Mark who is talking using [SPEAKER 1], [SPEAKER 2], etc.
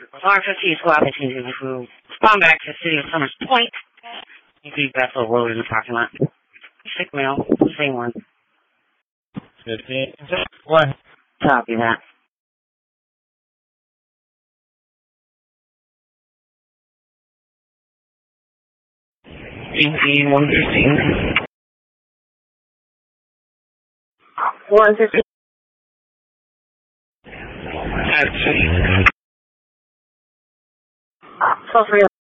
[SPEAKER 1] R-15 squad continues to spawn back to the city of Summers Point. Include vessel loaded in the parking lot. Sick mail, same one.
[SPEAKER 2] 15, 1.
[SPEAKER 1] Copy that. Eighteen, 115. 115. That's it. So for